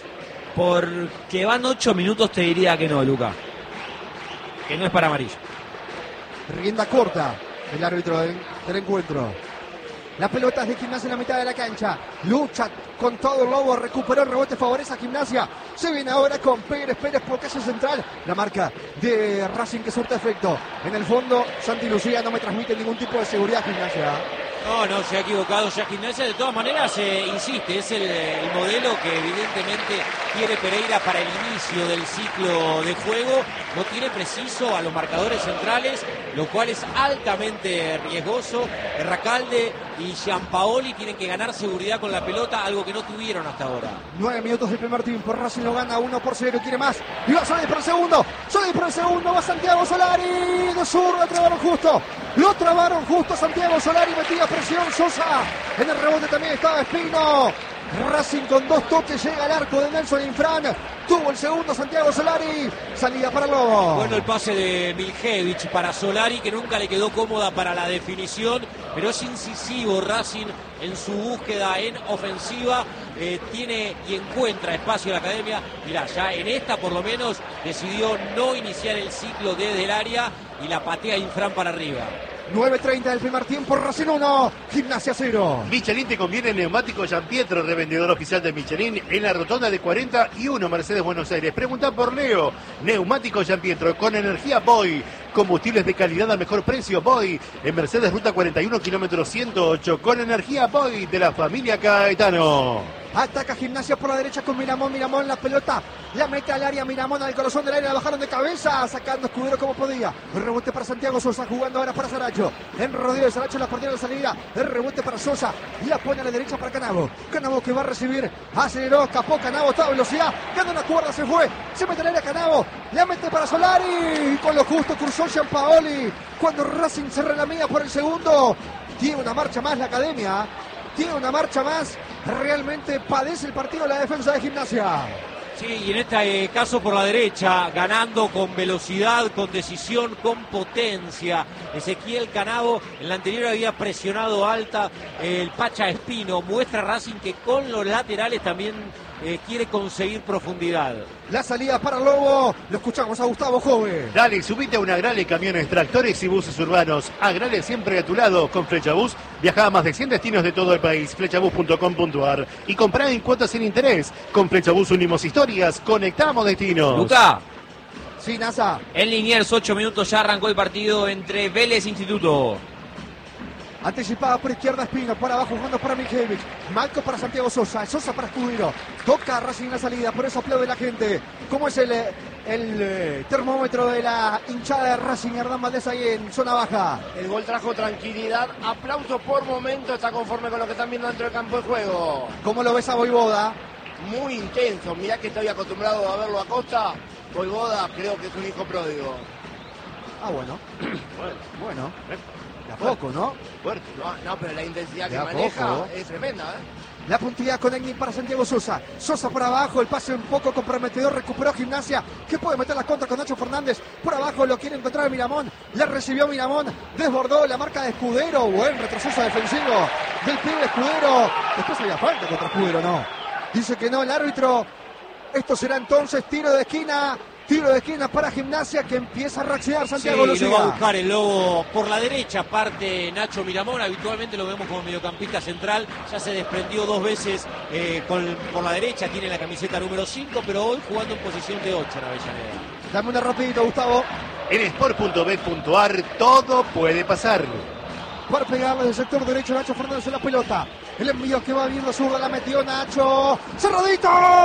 Porque van ocho minutos te diría que no, Luca. Que no es para amarilla. Rienda corta el árbitro del, del encuentro. La pelota es de Gimnasia en la mitad de la cancha. Lucha con todo el Lobo. Recuperó el rebote. Favorece a Gimnasia. Se viene ahora con Pérez. Pérez por calle central. La marca de Racing que surte efecto. En el fondo, Santi Lucía no me transmite ningún tipo de seguridad Gimnasia. No, no, se ha equivocado ya Gimnasia. De todas maneras, eh, insiste, es el, el modelo que evidentemente quiere Pereira para el inicio del ciclo de juego. No tiene preciso a los marcadores centrales, lo cual es altamente riesgoso. Erracalde y Gianpaoli tienen que ganar seguridad con la pelota, algo que no tuvieron hasta ahora. Nueve minutos del primer tiempo. Racing lo gana uno por cero. Quiere más. Y va Solari por el segundo. Solari por el segundo. Va Santiago Solari. De sur lo trabaron justo. Lo trabaron justo Santiago Solari. Metía presión Sosa. En el rebote también estaba Espino. Racing con dos toques llega al arco de Nelson Infran. Tuvo el segundo Santiago Solari. Salida para el Lobo. Bueno, el pase de Miljevich para Solari, que nunca le quedó cómoda para la definición, pero es incisivo Racing en su búsqueda en ofensiva. Eh, tiene y encuentra espacio en la academia. Mirá, ya en esta por lo menos decidió no iniciar el ciclo desde el área y la patea Infran para arriba. nueve treinta del primer tiempo, Racing uno, Gimnasia cero. Michelin te conviene neumático Gianpietro, revendedor oficial de Michelin en la rotonda de cuarenta y uno Mercedes Buenos Aires. Pregunta por Leo. Neumático Gianpietro con energía Boy. Combustibles de calidad al mejor precio Boy. En Mercedes Ruta cuarenta y uno, kilómetro ciento ocho. Con energía Boy de la familia Caetano. Ataca Gimnasia por la derecha con Miramón. Miramón la pelota la mete al área. Miramón al corazón del área. La bajaron de cabeza. Sacando Escudero como podía. El rebote para Santiago Sosa. Jugando ahora para Saracho. En rodillo de Saracho la partida de salida. El rebote para Sosa. La pone a la derecha para Canavo. Canavo que va a recibir. Aceleró. Escapó. Canavo. Toda velocidad. Gana una cuerda. Se fue. Se mete al área Canavo. La mete para Solari. Y con lo justo cruzó Gianpaoli. Cuando Racing se relamía por el segundo. Tiene una marcha más la academia. Tiene una marcha más. Realmente padece el partido la defensa de Gimnasia. Sí, y en este caso por la derecha, ganando con velocidad, con decisión, con potencia. Ezequiel Canavo, en la anterior había presionado alta el Pacha Espino. Muestra Racing que con los laterales también eh, quiere conseguir profundidad. La salida para el Lobo. Lo escuchamos a Gustavo Jove. Dale, subite a un Agrale, camiones, tractores y buses urbanos. Agrale siempre a tu lado. Con Flechabús viaja a más de cien destinos de todo el país. Flechabús punto com punto ar. Y comprá en cuotas sin interés. Con Flechabús unimos historias, conectamos destinos. Luca. Sí, NASA. En Liniers, ocho minutos ya arrancó el partido entre Vélez e Instituto. Anticipada por izquierda Espino, por abajo jugando para Miljevich. Malco para Santiago Sosa, Sosa para Escudero. Toca Racing en la salida, por eso aplaude la gente. ¿Cómo es el, el eh, termómetro de la hinchada de Racing? Hernán Valdés ahí en zona baja. El gol trajo tranquilidad, aplauso por momento, está conforme con lo que están viendo dentro del campo de juego. ¿Cómo lo ves a Voivoda? Muy intenso, mirá que estoy acostumbrado a verlo a Costa. Voivoda creo que es un hijo pródigo. Ah, bueno. Bueno, Bueno. eh, De a poco, ¿no? fuerte. No, no, pero la intensidad De que a maneja poco. es tremenda, ¿eh? La puntilidad con Egni para Santiago Sosa. Sosa por abajo, el pase un poco comprometedor. Recuperó Gimnasia, que puede meter las contras con Nacho Fernández. Por abajo lo quiere encontrar Miramón. La recibió Miramón. Desbordó la marca de Escudero. Buen retroceso defensivo del pibe Escudero. Después había falta contra Escudero, ¿no? Dice que no el árbitro. Esto será entonces tiro de esquina. Tiro de esquina para Gimnasia, que empieza a reaccionar Santiago Sí, Lucía. lo va a buscar el Lobo por la derecha, parte Nacho Miramón. Habitualmente lo vemos como mediocampista central. Ya se desprendió dos veces eh, con, por la derecha, tiene la camiseta número cinco, pero hoy jugando en posición de ocho en Avellaneda. Dame una rapidito, Gustavo. En sport punto bet punto ar todo puede pasar. Para pegarle del sector derecho Nacho Fernández en la pelota. El envío que va viendo zurda la metió Nacho. ¡Cerradito!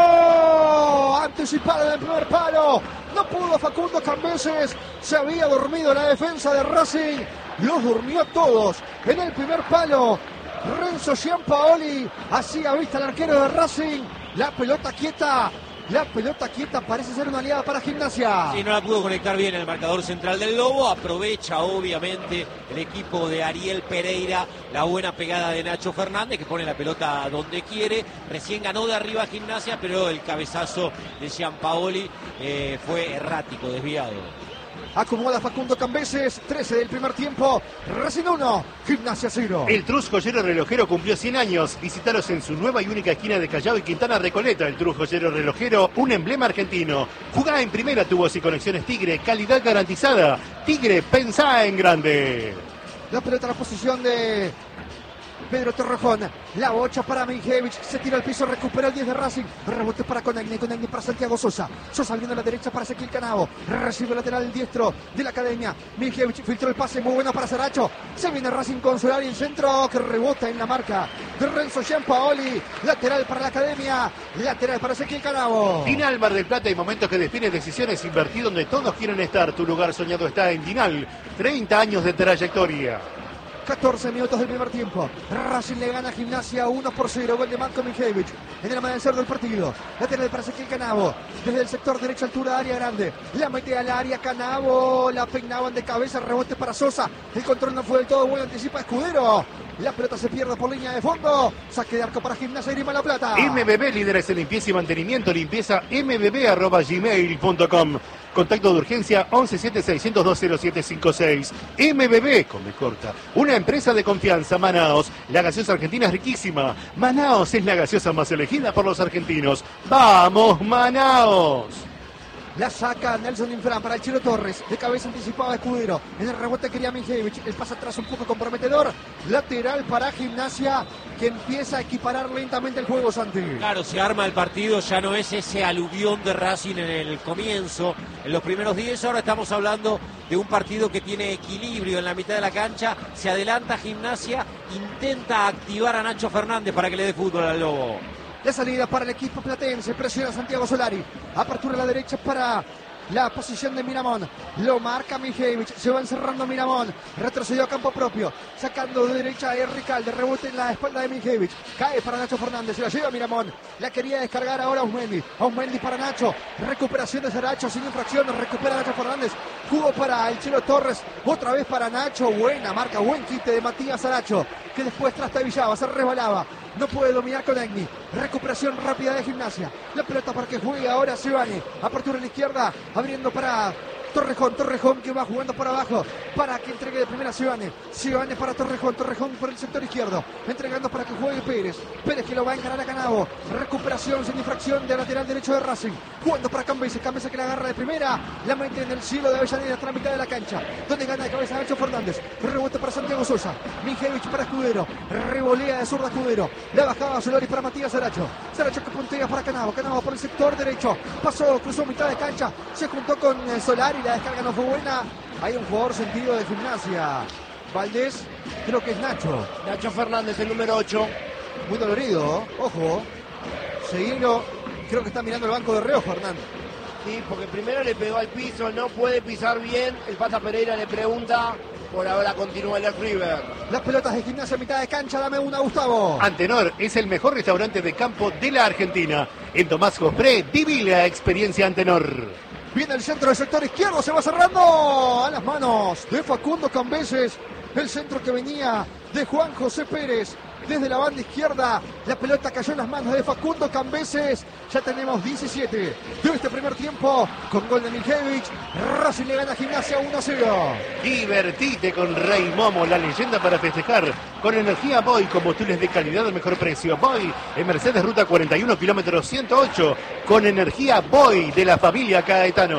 Anticipada en el primer palo. No pudo Facundo Cambeses. Se había dormido la defensa de Racing. Los durmió todos en el primer palo. Renzo Gianpaoli hacía vista al arquero de Racing. La pelota quieta. La pelota quieta parece ser una aliada para Gimnasia. Sí, no la pudo conectar bien el marcador central del Lobo. Aprovecha obviamente el equipo de Ariel Pereira la buena pegada de Nacho Fernández, que pone la pelota donde quiere. Recién ganó de arriba Gimnasia, pero el cabezazo de Gianpaoli eh, fue errático, desviado. Acomoda Facundo Cambeses, trece del primer tiempo, Racing uno, Gimnasia cero. El Trus Joyero Relojero cumplió cien años. Visítalos en su nueva y única esquina de Callao y Quintana Recoleta. El Trus Joyero Relojero, un emblema argentino. Jugá en primera, tubos y conexiones Tigre, calidad garantizada. Tigre, pensá en grande. La pelota a la posición de Pedro Torrejón, la bocha para Mijevich, se tira al piso, recupera el diez de Racing, rebote para Conagni, Conagni para Santiago Sosa, Sosa abriendo a la derecha para Ezequiel Canavo, recibe el lateral diestro de la academia, Mijevich filtró el pase, muy bueno para Saracho, se viene Racing con Solari, el centro que rebota en la marca de Renzo Gianpaoli, lateral para la academia, lateral para Ezequiel Canavo. Dinal Mar del Plata, hay momentos que definen decisiones, invertir donde todos quieren estar, tu lugar soñado está en Dinal, treinta años de trayectoria. catorce minutos del primer tiempo. Racing le gana a Gimnasia uno por cero. Gol de Marko Mijevich en el amanecer del partido. Lateral para Ezequiel Canavo. Desde el sector derecha, altura, área grande. La mete al área Canavo. La peinaban de cabeza. Rebote para Sosa. El control no fue del todo bueno. Anticipa Escudero. La pelota se pierde por línea de fondo. Saque de arco para Gimnasia y Grima La Plata. M B B, líderes en limpieza y mantenimiento. Limpieza m b b arroba gmail punto com. Contacto de urgencia once siete seiscientos dos cero siete cinco seis. M B B, con B corta. Una empresa de confianza, Manaos. La gaseosa argentina es riquísima. Manaos es la gaseosa más elegida por los argentinos. ¡Vamos, Manaos! La saca Nelson Infran para el Chilo Torres. De cabeza anticipaba Escudero. En el rebote quería Mijevich. El pase atrás un poco comprometedor. Lateral para Gimnasia, que empieza a equiparar lentamente el juego, Santi. Claro, se arma el partido. Ya no es ese aluvión de Racing en el comienzo, en los primeros diez. Ahora estamos hablando de un partido que tiene equilibrio en la mitad de la cancha. Se adelanta Gimnasia. Intenta activar a Nacho Fernández para que le dé fútbol al Lobo. La salida para el equipo platense, presiona Santiago Solari, apertura a la derecha para la posición de Miramón, lo marca Mijevich, se va encerrando Miramón, retrocedió a campo propio, sacando de derecha a Ricalde, rebote en la espalda de Mijevich, cae para Nacho Fernández, se la lleva Miramón, la quería descargar ahora Ausmendi, Ausmendi para Nacho, recuperación de Saracho, sin infracción, recupera Nacho Fernández, jugó para el Chelo Torres, otra vez para Nacho, buena marca, buen quite de Matías Saracho, que después trastabillaba, se resbalaba, no puede dominar con Agni, recuperación rápida de Gimnasia, la pelota para que juegue ahora Sebane, apertura en la izquierda, abriendo para Torrejón, Torrejón que va jugando por abajo para que entregue de primera Sebane, Sebane para Torrejón, Torrejón por el sector izquierdo, entregando para que juegue Pérez, Pérez que lo va a encarar a Canavo, recuperación sin infracción de lateral derecho de Racing, jugando para Cambeses, Cambeses que la agarra de primera, la mete en el cielo de Avellaneda hasta la mitad de la cancha, donde gana de cabeza Nacho Fernández, rebote para Santiago Sosa, Mijevich para Escudero, revolea de zurda Escudero, la bajaba Solari para Matías Saracho, Saracho que puntea para Canavo, Canavo por el sector derecho, pasó, cruzó mitad de cancha, se juntó con Solari, la descarga no fue buena. Hay un jugador sentido de Gimnasia, Valdés, creo que es Nacho. Nacho Fernández, el número ocho. Muy dolorido, ojo. Seguilo, creo que está mirando el banco de reojo, Hernán. Sí, porque primero le pegó al piso, no puede pisar bien. El Pata Pereira le pregunta, por ahora continúa el River. Las pelotas de Gimnasia a mitad de cancha, dame una, Gustavo. Antenor es el mejor restaurante de campo de la Argentina. En Tomás Jospré, viví la experiencia Antenor. Viene el centro del sector izquierdo, se va cerrando a las manos de Facundo Cambeses. El centro que venía de Juan José Pérez desde la banda izquierda. La pelota cayó en las manos de Facundo Cambeses. Ya tenemos diecisiete de este primer tiempo con gol de Mijevich. Racing le gana a Gimnasia uno a cero. Divertite con Rey Momo, la leyenda para festejar. Con energía Boy, combustibles de calidad al mejor precio. Boy en Mercedes Ruta cuarenta y uno, kilómetro ciento ocho. Con energía Boy de la familia Caetano.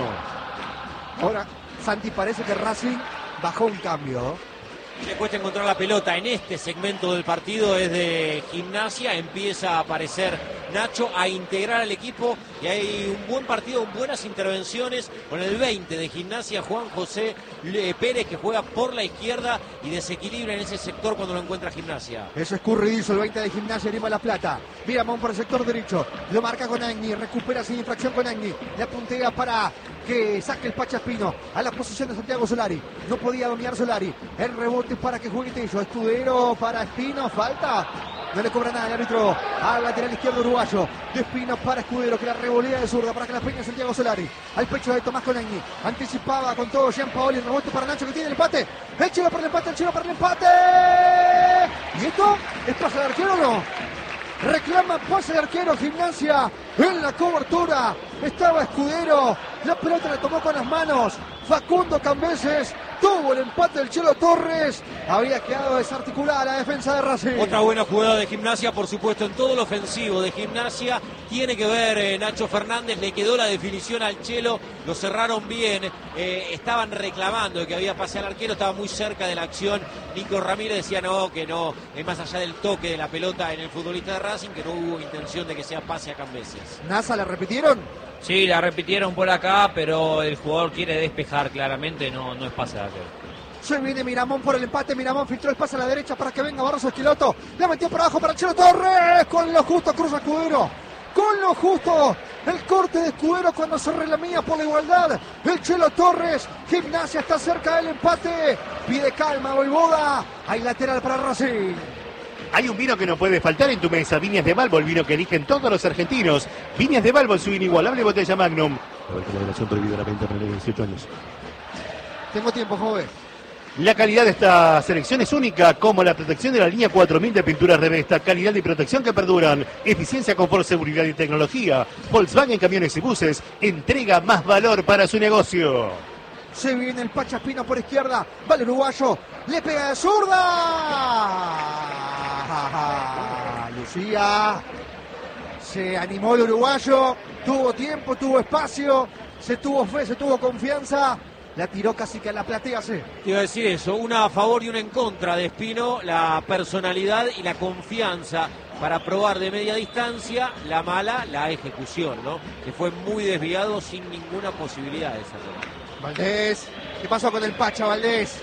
Ahora, Santi, parece que Racing bajó un cambio. Le cuesta encontrar la pelota en este segmento del partido, es de Gimnasia, empieza a aparecer Nacho a integrar al equipo y hay un buen partido, buenas intervenciones con el veinte de Gimnasia, Juan José Pérez, que juega por la izquierda y desequilibra en ese sector cuando lo encuentra Gimnasia. Eso es escurridizo, el veinte de Gimnasia, Grima La Plata. Miramón por el sector derecho, lo marca con Agni, recupera sin infracción con Agni, la puntea para que saque el Pacha Espino a la posición de Santiago Solari. No podía dominar Solari. El rebote para que juegue Tello. Escudero para Espino. Falta. No le cobra nada el árbitro al lateral izquierdo uruguayo. De Espino para Escudero, que la revolea de zurda para que la peña Santiago Solari. Al pecho de Tomás Conagni. Anticipaba con todo Gianpaoli. El rebote para Nacho, que tiene el empate. El Chelo para el empate, el Chelo para el empate. ¿Y esto? ¿Es pase de arquero o no? Reclama pase de arquero Gimnasia en la cobertura. Estaba Escudero. La pelota la tomó con las manos Facundo Cambeses. Tuvo el empate del Chelo Torres. Había quedado desarticulada la defensa de Racing. Otra buena jugada de Gimnasia, por supuesto, en todo lo ofensivo de Gimnasia. Tiene que ver eh, Nacho Fernández. Le quedó la definición al Chelo. Lo cerraron bien. Eh, estaban reclamando de que había pase al arquero. Estaba muy cerca de la acción. Nico Ramírez decía no, que no. Es más allá del toque de la pelota en el futbolista de Racing, que no hubo intención de que sea pase a Cambeses. ¿Nasa la repitieron? Sí, la repitieron por acá, pero el jugador quiere despejar claramente, no, no es pase de arquero. Se viene Miramón por el empate. Miramón filtró el pase a la derecha para que venga Barroso Esquiloto. La metió por abajo para el Chelo Torres. Con lo justo cruza Escudero. Con lo justo. El corte de Escudero cuando se relamía por la igualdad. El Chelo Torres. Gimnasia está cerca del empate. Pide calma Voivoda. Hay lateral para Racing. Hay un vino que no puede faltar en tu mesa. Viñas de Balbo, el vino que eligen todos los argentinos. Viñas de Balbo, su inigualable botella Magnum. La relación prohibida a la venta para menores de dieciocho años. Tengo tiempo, joven. La calidad de esta selección es única, como la protección de la línea cuatro mil de pinturas Revesta. Calidad y protección que perduran. Eficiencia, confort, seguridad y tecnología. Volkswagen Camiones y Buses entrega más valor para su negocio. Se viene el Pacha Espino por izquierda. Vale uruguayo. Le pega de zurda. Lucía. Se animó el uruguayo. Tuvo tiempo, tuvo espacio. Se tuvo fe, se tuvo confianza. La tiró casi que a la platea, sí. Te iba a decir eso, una a favor y una en contra de Espino, la personalidad y la confianza para probar de media distancia, la mala, la ejecución, ¿no? Que fue muy desviado sin ninguna posibilidad de sacar. Valdés, ¿qué pasó con el Pacha, Valdés?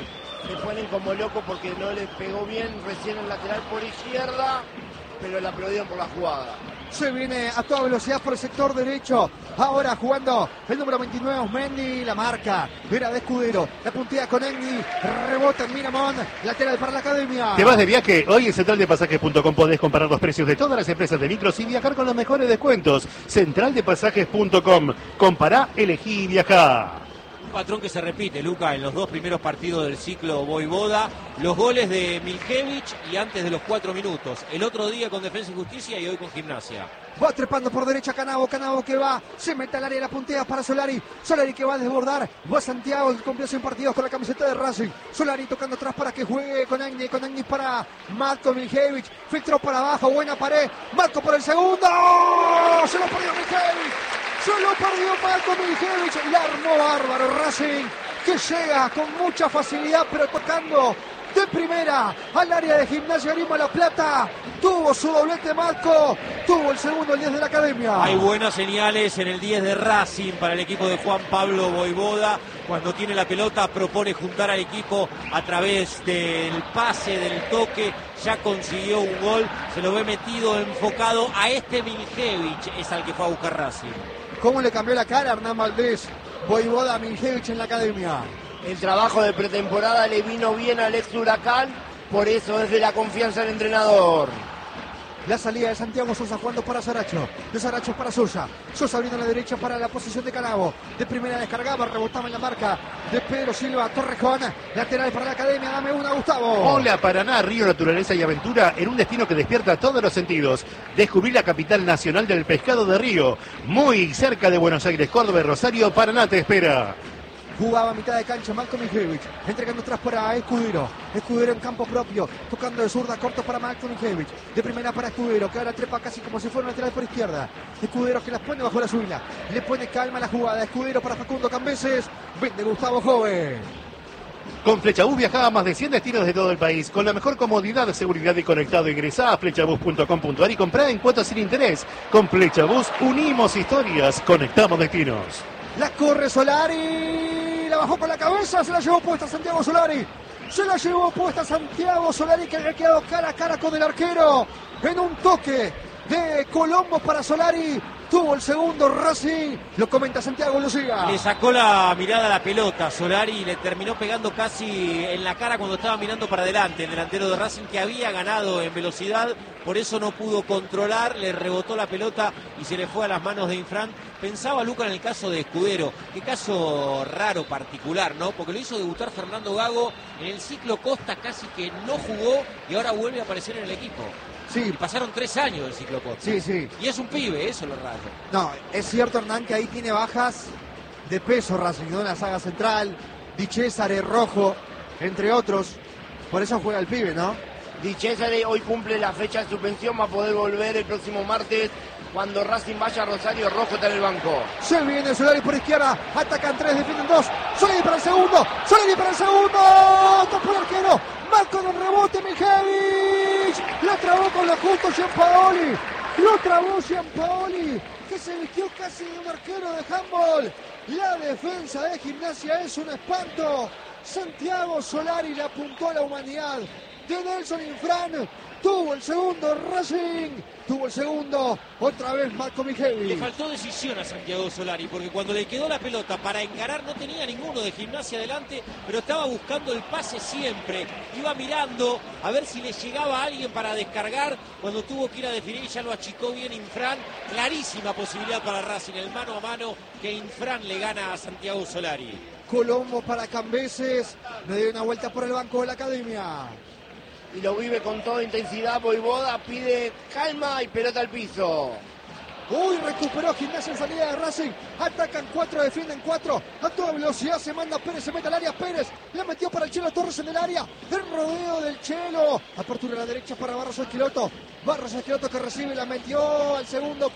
Se ponen como locos porque no les pegó bien recién el lateral por izquierda, pero la aplaudieron por la jugada. Se viene a toda velocidad por el sector derecho. Ahora jugando el número veintinueve, Osmendi. La marca era de Escudero. La puntea con Enni. Rebota en Miramón. Lateral para la academia. ¿Te vas de viaje? Hoy en central de pasajes punto com podés comparar los precios de todas las empresas de micros y viajar con los mejores descuentos. central de pasajes punto com. Compará, elegí y viajá. Un patrón que se repite, Luca, en los dos primeros partidos del ciclo Voivoda. Los goles de Miljevich y antes de los cuatro minutos. El otro día con Defensa y Justicia y hoy con Gimnasia. Va trepando por derecha Canavo, Canavo que va, se mete al área, la puntea para Solari, Solari que va a desbordar, va Santiago que cumplió cien partidos con la camiseta de Racing, Solari tocando atrás para que juegue con Agni, con Agni para Marco Miljevich, filtró para abajo, buena pared, Marco por el segundo, se lo perdió Miljevich, se lo perdió Marco Miljevich, y la armó bárbaro Racing, que llega con mucha facilidad pero tocando de primera al área de Gimnasia Grima La Plata. Tuvo su doblete Marco, tuvo el segundo el diez de la academia. Hay buenas señales en el diez de Racing para el equipo de Juan Pablo Voivoda. Cuando tiene la pelota propone juntar al equipo a través del pase, del toque. Ya consiguió un gol, se lo ve metido, enfocado a este Miljevich, es al que fue a buscar Racing. ¿Cómo le cambió la cara a Hernán Valdés? Voivoda a Miljevich en la academia. El trabajo de pretemporada le vino bien al ex Huracán, por eso es de la confianza del entrenador. La salida de Santiago Sosa jugando para Saracho. De Saracho para Sosa. Sosa abriendo a la derecha para la posición de Canavo. De primera descargaba, rebotaba en la marca de Pedro Silva. Torrejón. Lateral para la academia. Dame una, Gustavo. Hola, Paraná, Río, Naturaleza y Aventura en un destino que despierta todos los sentidos. Descubrí la capital nacional del pescado de Río. Muy cerca de Buenos Aires, Córdoba y Rosario. Paraná te espera. Jugaba a mitad de cancha Marco Miljevich, entregando atrás para Escudero, Escudero en campo propio, tocando de zurda, corto para Marco Miljevich, de primera para Escudero, que ahora trepa casi como si fuera un lateral por izquierda, Escudero que las pone bajo la suela, le pone calma a la jugada, Escudero para Facundo Cambeses, vende Gustavo Joven. Con Flechabús viajaba a más de cien destinos de todo el país, con la mejor comodidad, seguridad y conectado. Ingresá a flechabús punto com punto a r y comprá en cuotas sin interés. Con Flechabús unimos historias, conectamos destinos. La corre Solari, la bajó con la cabeza, se la llevó puesta Santiago Solari. Se la llevó puesta Santiago Solari, que había quedado cara a cara con el arquero. En un toque de Colombo para Solari. tuvo el segundo Racing, lo comenta Santiago Lucía. Le sacó la mirada a la pelota Solari y le terminó pegando casi en la cara cuando estaba mirando para adelante el delantero de Racing, que había ganado en velocidad, por eso no pudo controlar, le rebotó la pelota y se le fue a las manos de Infran. Pensaba Luca en el caso de Escudero, qué caso raro, particular, ¿no? Porque lo hizo debutar Fernando Gago en el ciclo Costa, casi que no jugó y ahora vuelve a aparecer en el equipo. Sí. Y pasaron tres años del ciclo Costa. Sí, sí. Y es un pibe, eso es lo raro. No, es cierto, Hernán, que ahí tiene bajas de peso Racing, ¿no? En la saga central, Di Cesare, Rojo, entre otros. Por eso juega el pibe, ¿no? Di Cesare hoy cumple la fecha de suspensión, va a poder volver el próximo martes cuando Racing vaya a Rosario. Rojo está en el banco. Se viene Solari por izquierda, atacan tres, defienden dos. Solari para el segundo, Solari para el segundo. Topó el arquero, marco del rebote, Mijevich. Lo trabó con lo justo Gianpaoli. Lo trabó Gianpaoli, que se vistió casi de un arquero de handball. La defensa de Gimnasia es un espanto. Santiago Solari le apuntó a la humanidad de Nelson Infran. Tuvo el segundo Racing, tuvo el segundo, otra vez Marco Mijevich. Le faltó decisión a Santiago Solari, porque cuando le quedó la pelota para encarar no tenía ninguno de Gimnasia adelante, pero estaba buscando el pase siempre, iba mirando a ver si le llegaba a alguien para descargar, cuando tuvo que ir a definir ya lo achicó bien Infran. Clarísima posibilidad para Racing, el mano a mano que Infran le gana a Santiago Solari. Colombo para Cambeses, me dio una vuelta por el banco de la academia. Y lo vive con toda intensidad. Voivoda pide calma y pelota al piso. Uy, recuperó Gimnasia en salida de Racing. Atacan cuatro, defienden cuatro. A toda velocidad se manda Pérez, se mete al área. Pérez la metió para el Chelo Torres en el área. El rodeo del Chelo. Apertura a la derecha para Barros Esquiloto. Barros Esquiloto que recibe, la metió al segundo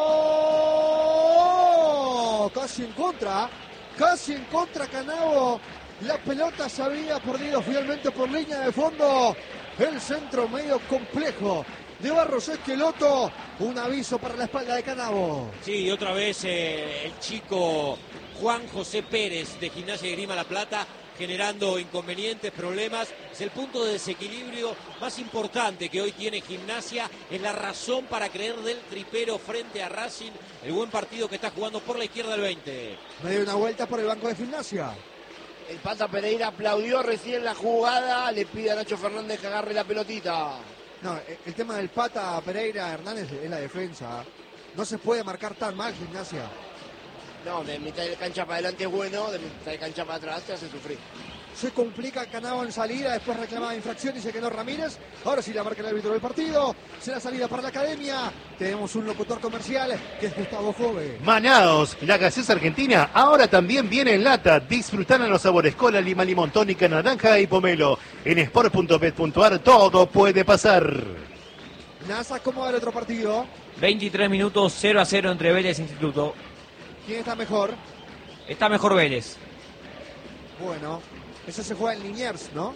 palo. Casi en contra. Casi en contra Canavo. La pelota se había perdido finalmente por línea de fondo. El centro medio complejo de Barros Esqueloto. Un aviso para la espalda de Canavo. Sí, otra vez eh, el chico Juan José Pérez de Gimnasia de Grima La Plata generando inconvenientes, problemas. Es el punto de desequilibrio más importante que hoy tiene Gimnasia. Es la razón para creer del tripero frente a Racing. El buen partido que está jugando por la izquierda el veinte. Me dio una vuelta por el banco de Gimnasia. El Pata Pereira aplaudió recién la jugada, le pide a Nacho Fernández que agarre la pelotita. No, el tema del Pata Pereira Hernández es la defensa. No se puede marcar tan mal Gimnasia. No, de mitad de cancha para adelante es bueno, de mitad de cancha para atrás te hace sufrir. Se complica Canavo en salida, después reclamaba infracción, dice que no Ramírez. Ahora sí la marca el árbitro del partido. Será salida para la academia. Tenemos un locutor comercial que es Gustavo Jove. Manaos, la gaseosa argentina, ahora también viene en lata. Disfrutan los sabores cola, lima, limón, tónica, naranja y pomelo. En sport punto bet punto ar todo puede pasar. NASA, ¿cómo va el otro partido? veintitrés minutos, cero a cero entre Vélez e Instituto. ¿Quién está mejor? Está mejor Vélez. Bueno, eso se juega en Liniers, ¿no?